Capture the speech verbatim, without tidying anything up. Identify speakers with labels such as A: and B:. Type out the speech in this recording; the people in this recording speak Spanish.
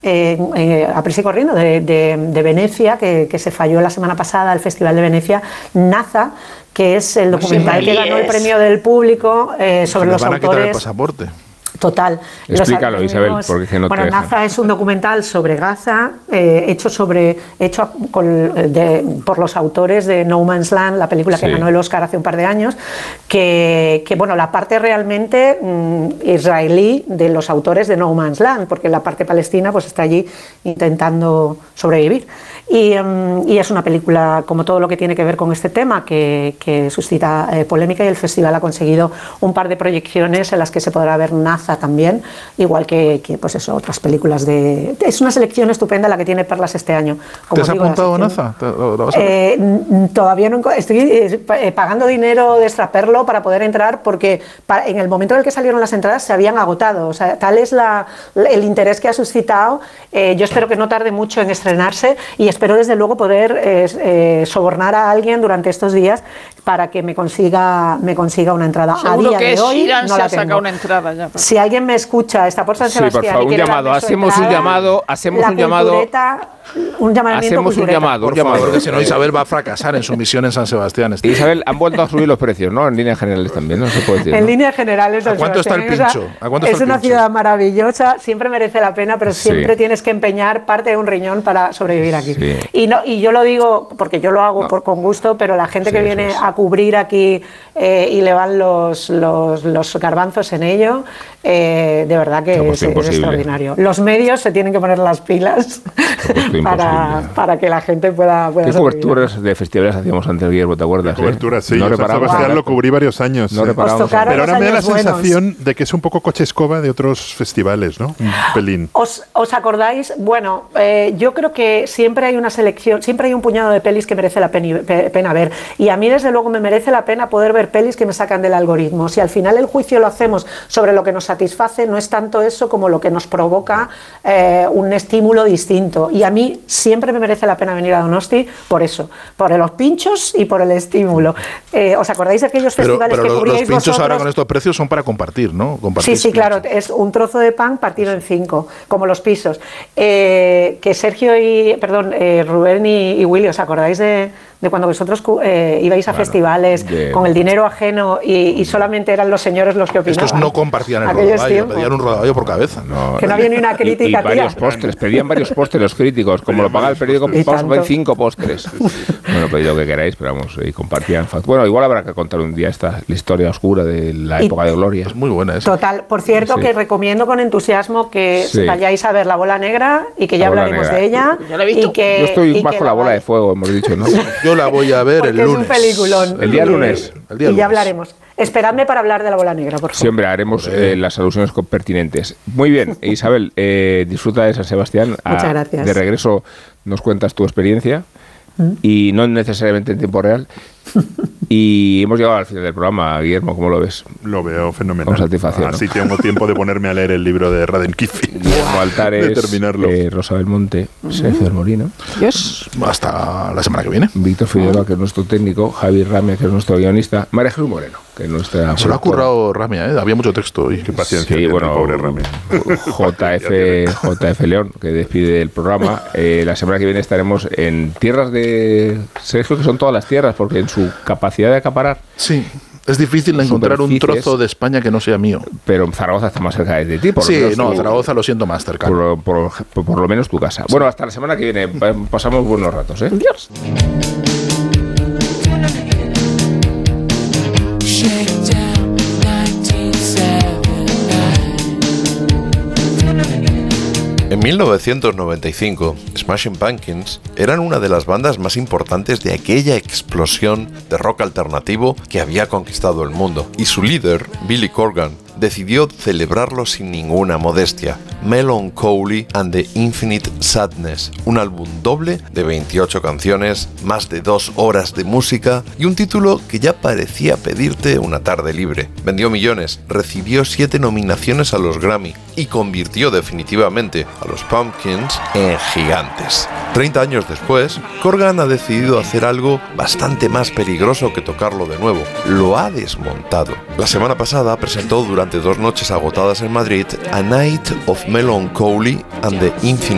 A: Eh, eh, a prisa y corriendo de, de, de Venecia, que, que se falló la semana pasada, el Festival de Venecia, Naza, que es el documental que ganó el premio del público eh, sobre los
B: van a
A: autores.
B: quitar el pasaporte.
A: Total.
C: Explícalo, los, Isabel, porque que no
A: bueno,
C: te
A: Naza es un documental sobre Gaza, eh, hecho sobre hecho con, de, por los autores de No Man's Land, la película que sí. ganó el Oscar hace un par de años, que, que bueno, la parte realmente mm, israelí de los autores de No Man's Land, porque la parte palestina pues está allí intentando sobrevivir. Y, um, y es una película, como todo lo que tiene que ver con este tema, que, que suscita eh, polémica, y el festival ha conseguido un par de proyecciones en las que se podrá ver Naza también, igual que, que pues eso, otras películas de... Es una selección estupenda la que tiene Perlas este año. Como
B: ¿Te has
A: digo,
B: apuntado a Naza? ¿Lo, lo vas a ver?
A: Eh, todavía no estoy eh, pagando dinero de extraperlo para poder entrar, porque para, en el momento en el que salieron las entradas se habían agotado. O sea, tal es la, el interés que ha suscitado. Eh, yo espero que no tarde mucho en estrenarse, y espero desde luego poder eh, eh, sobornar a alguien durante estos días para que me consiga me consiga una entrada.
D: Seguro
A: a día
D: que
A: de hoy
D: Shiran
A: no
D: se
A: la
D: ha
A: tengo.
D: sacado una entrada ya.
A: Si alguien me escucha, está por San Sebastián,
C: sí, por favor,
A: y
C: un llamado, hacemos un llamado, hacemos un llamado.
A: Un
C: Hacemos un llamado,
B: por
C: un llamado.
B: favor, porque si no Isabel va a fracasar en su misión en San Sebastián. Este.
C: Isabel, han vuelto a subir los precios, ¿no? En líneas generales también, ¿no? Se puede decir,
A: en
C: ¿no?
A: líneas generales,
B: ¿A cuánto está el pincho? ¿A cuánto está
A: es
B: el
A: una
B: pincho?
A: ciudad maravillosa, siempre merece la pena, pero siempre sí. tienes que empeñar parte de un riñón para sobrevivir aquí. Sí. Y no y yo lo digo porque yo lo hago no. por con gusto, pero la gente sí, que viene es. a cubrir aquí eh, y le van los, los, los garbanzos en ello, eh, de verdad que no, es, es extraordinario. Los medios se tienen que poner las pilas para, para que la gente pueda, pueda
C: ¿Qué coberturas de festivales hacíamos antes, Guillermo? ¿Te acuerdas?
B: Coberturas, sí.
C: No
B: San Sebastián lo cubrí varios años.
C: No
B: sí.
C: reparamos.
B: Pero ahora me da la
A: buenos.
B: sensación de que es un poco coche escoba de otros festivales, ¿no? Un pelín.
A: ¿Os, os acordáis? Bueno, eh, yo creo que siempre hay una selección, siempre hay un puñado de pelis que merece la pena, pena ver. Y a mí, desde luego, me merece la pena poder ver pelis que me sacan del algoritmo. Si al final el juicio lo hacemos sobre lo que nos satisface, no es tanto eso como lo que nos provoca eh, un estímulo distinto. Y a mí siempre me merece la pena venir a Donosti por eso, por los pinchos y por el estímulo. Eh, ¿Os acordáis de aquellos
B: pero,
A: festivales
B: pero
A: que
B: los,
A: cubríais
B: los pinchos
A: vosotros?
B: Ahora con estos precios son para compartir, ¿no? Compartir
A: sí, sí,
B: pinchos.
A: claro, es un trozo de pan partido en cinco, como los pisos. Eh, que Sergio y, perdón, eh, Rubén y, y Willy, ¿os acordáis de, de cuando vosotros eh, ibais a bueno, festivales de... con el dinero ajeno y, y solamente eran los señores los que opinaban?
B: Estos no compartían el rodaballo, pedían un rodaballo por cabeza.
A: No, que no había ni una crítica,
C: y, y varios
A: tía.
C: postres, pedían varios postres los críticos, como lo paga el periódico, vamos a ver cinco postres. Bueno, pedid lo que queráis, pero vamos, y compartían. Bueno, igual habrá que contar un día esta la historia oscura de la época y, de gloria.
B: Es muy buena esa.
A: Total, por cierto, sí. que recomiendo con entusiasmo que sí. vayáis a ver La Bola Negra y que ya hablaremos negra. de ella.
D: Yo la he visto.
A: Y que,
C: Yo estoy
A: y
C: bajo
A: que
C: la bola de fuego, hemos dicho, ¿no?
B: Yo la voy a ver el lunes.
A: Es un peliculón.
C: El día lunes.
B: El día
A: y
B: lunes.
A: ya hablaremos. Esperadme para hablar de La Bola Negra, por favor.
C: Sí, hombre, haremos eh, las alusiones pertinentes. Muy bien, Isabel, eh, disfruta de San Sebastián.
A: Muchas a, gracias.
C: De regreso nos cuentas tu experiencia ¿Mm? y no necesariamente en tiempo real. Y hemos llegado al final del programa, Guillermo, ¿cómo lo ves?
B: Lo veo fenomenal.
C: Con satisfacción.
B: Así ¿no? tengo tiempo de ponerme a leer el libro de Raden Kifi.
C: Guillermo Altares,
B: de terminarlo.
C: Eh, Rosa Belmonte, uh-huh. Sergio del Molino.
B: Yes. Hasta la semana que viene.
C: Víctor Figueroa, que es nuestro técnico, Javi Ramírez, que es nuestro guionista, María Jesús Moreno, que es nuestra...
B: Se lo ha currado Ramia, ¿eh? Había mucho texto y qué paciencia.
C: Sí, bueno,
B: pobre Ramia.
C: J F, J F León, que despide el programa. Eh, la semana que viene estaremos en tierras de Sergio, que son todas las tierras, porque en su capacidad de acaparar...
B: Sí, es difícil encontrar un trozo de España que no sea mío.
C: Pero Zaragoza está más cerca de ti. Por
B: sí,
C: lo menos
B: no,
C: tu,
B: Zaragoza lo siento más cercano.
C: Por, por, por, por lo menos tu casa. Sí. Bueno, hasta la semana que viene. Pasamos buenos ratos, ¿eh?
A: Adiós.
E: En mil novecientos noventa y cinco, Smashing Pumpkins eran una de las bandas más importantes de aquella explosión de rock alternativo que había conquistado el mundo, y su líder, Billy Corgan, decidió celebrarlo sin ninguna modestia. Melancholy and the Infinite Sadness, un álbum doble de veintiocho canciones, más de dos horas de música y un título que ya parecía pedirte una tarde libre. Vendió millones, recibió siete nominaciones a los Grammy y convirtió definitivamente a los Pumpkins en gigantes. Treinta años después, Corgan ha decidido hacer algo bastante más peligroso que tocarlo de nuevo. Lo ha desmontado. La semana pasada presentó durante dos noches agotadas en Madrid A Night of Melancholy and the Infinite